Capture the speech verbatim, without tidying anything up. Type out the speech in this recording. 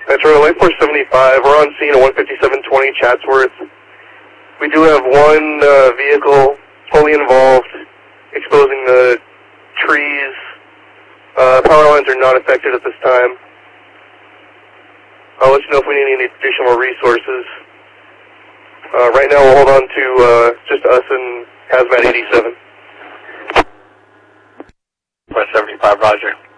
Metro Light Force seventy-five, we're on scene at one fifty-seven twenty Chatsworth. We do have one uh, vehicle fully involved, exposing the trees. Uh, power lines are not affected at this time. I'll let you know if we need any additional resources. Uh, right now we'll hold on to uh, just us and Hazmat eighty-seven. West seventy-five, roger.